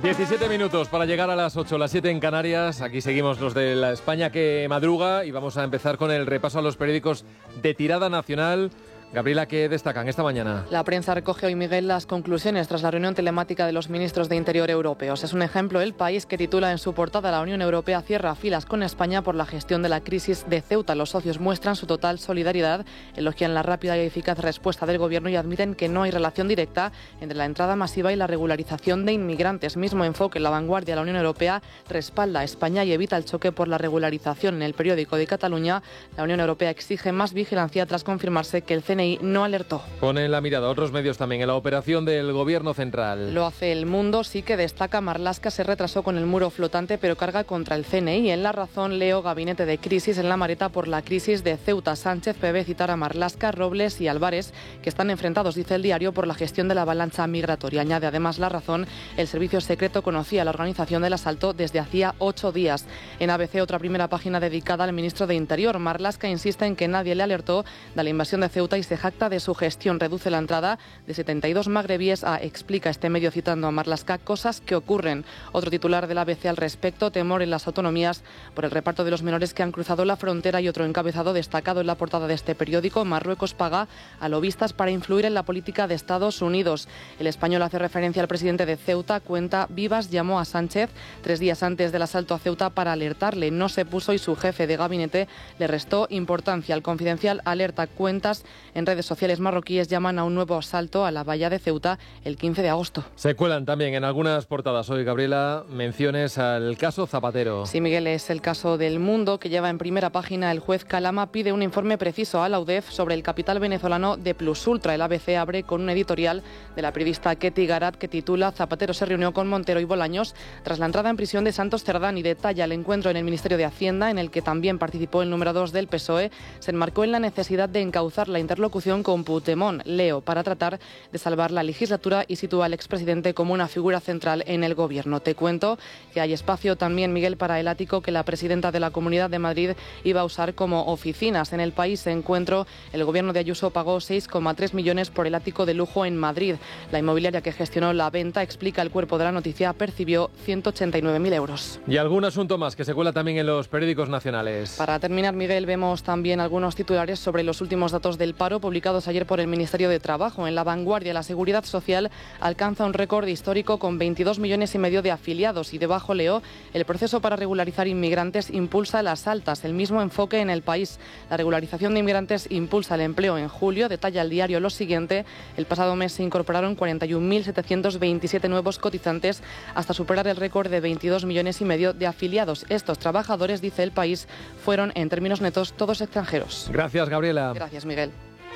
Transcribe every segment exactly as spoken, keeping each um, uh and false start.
diecisiete minutos para llegar a las ocho, las siete en Canarias. Aquí seguimos los de la España que madruga y vamos a empezar con el repaso a los periódicos de tirada nacional. Gabriela, ¿qué destacan esta mañana? La prensa recoge hoy, Miguel, las conclusiones tras la reunión telemática de los ministros de Interior europeos. Es un ejemplo El País, que titula en su portada: la Unión Europea cierra filas con España por la gestión de la crisis de Ceuta. Los socios muestran su total solidaridad, elogian la rápida y eficaz respuesta del Gobierno y admiten que no hay relación directa entre la entrada masiva y la regularización de inmigrantes. Mismo enfoque en La Vanguardia. La Unión Europea respalda a España y evita el choque por la regularización. En El Periódico de Cataluña, la Unión Europea exige más vigilancia tras confirmarse que el C N I no alertó. Ponen la mirada a otros medios también en la operación del Gobierno central. Lo hace El Mundo, sí, que destaca: Marlaska se retrasó con el muro flotante pero carga contra el C N I. En La Razón leo: gabinete de crisis en la Mareta por la crisis de Ceuta. Sánchez prevé citar a Marlaska, Robles y Álvarez, que están enfrentados, dice el diario, por la gestión de la avalancha migratoria. Añade además La Razón: el servicio secreto conocía la organización del asalto desde hacía ocho días. En A B C, otra primera página dedicada al ministro de Interior. Marlaska insiste en que nadie le alertó de la invasión de Ceuta y se jacta de su gestión. Reduce la entrada de setenta y dos magrebíes a, explica este medio citando a Marlaska, cosas que ocurren. Otro titular del A B C al respecto: temor en las autonomías por el reparto de los menores que han cruzado la frontera. Y otro encabezado destacado en la portada de este periódico: Marruecos paga a lobistas para influir en la política de Estados Unidos. El Español hace referencia al presidente de Ceuta. Cuenta: Vivas llamó a Sánchez tres días antes del asalto a Ceuta para alertarle. No se puso y su jefe de gabinete le restó importancia. El Confidencial alerta: cuentas en redes sociales marroquíes llaman a un nuevo asalto a la valla de Ceuta el quince de agosto. Se cuelan también en algunas portadas hoy, Gabriela, menciones al caso Zapatero. Sí, Miguel, es el caso del Mundo, que lleva en primera página: el juez Calama pide un informe preciso a la U D E F sobre el capital venezolano de Plus Ultra. El A B C abre con un editorial de la periodista Ketty Garat que titula: Zapatero se reunió con Montero y Bolaños tras la entrada en prisión de Santos Cerdán, y detalla el encuentro en el Ministerio de Hacienda, en el que también participó el número dos del P S O E. Se enmarcó en la necesidad de encauzar la interlocución con Puigdemont, leo, para tratar de salvar la legislatura, y sitúa al expresidente como una figura central en el Gobierno. Te cuento que hay espacio también, Miguel, para el ático que la presidenta de la Comunidad de Madrid iba a usar como oficinas. En El País encuentro: el Gobierno de Ayuso pagó seis coma tres millones por el ático de lujo en Madrid. La inmobiliaria que gestionó la venta, explica el cuerpo de la noticia, percibió ciento ochenta y nueve mil euros. Y algún asunto más que se cuela también en los periódicos nacionales. Para terminar, Miguel, vemos también algunos titulares sobre los últimos datos del paro publicados ayer por el Ministerio de Trabajo. En La Vanguardia, la Seguridad Social alcanza un récord histórico con veintidós millones y medio de afiliados. Y debajo leo: el proceso para regularizar inmigrantes impulsa las altas. El mismo enfoque en El País: la regularización de inmigrantes impulsa el empleo en julio. Detalla el diario lo siguiente: el pasado mes se incorporaron cuarenta y un mil setecientos veintisiete nuevos cotizantes hasta superar el récord de veintidós millones y medio de afiliados. Estos trabajadores, dice El País, fueron en términos netos todos extranjeros. Gracias, Gabriela. Gracias, Miguel.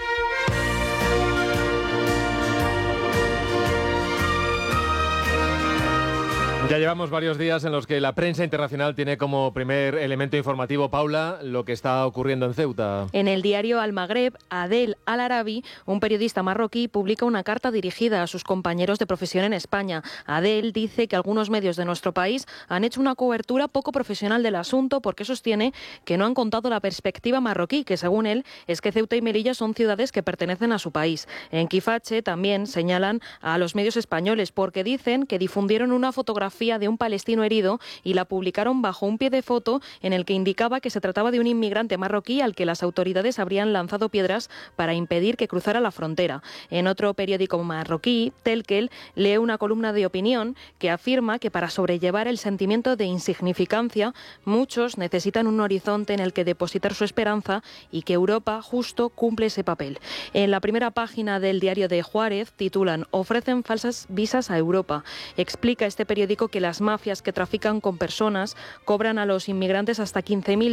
Ya llevamos varios días en los que la prensa internacional tiene como primer elemento informativo, Paula, lo que está ocurriendo en Ceuta. En el diario Al Magreb, Adel Al-Arabi, un periodista marroquí, publica una carta dirigida a sus compañeros de profesión en España. Adel dice que algunos medios de nuestro país han hecho una cobertura poco profesional del asunto, porque sostiene que no han contado la perspectiva marroquí, que según él es que Ceuta y Melilla son ciudades que pertenecen a su país. En Quifache también señalan a los medios españoles porque dicen que difundieron una fotografía de un palestino herido y la publicaron bajo un pie de foto en el que indicaba que se trataba de un inmigrante marroquí al que las autoridades habrían lanzado piedras para impedir que cruzara la frontera. En otro periódico marroquí, Telkel lee una columna de opinión que afirma que para sobrellevar el sentimiento de insignificancia, muchos necesitan un horizonte en el que depositar su esperanza y que Europa justo cumple ese papel. En la primera página del diario de Juárez titulan: ofrecen falsas visas a Europa. Explica este periódico que las mafias que trafican con personas cobran a los inmigrantes hasta quince mil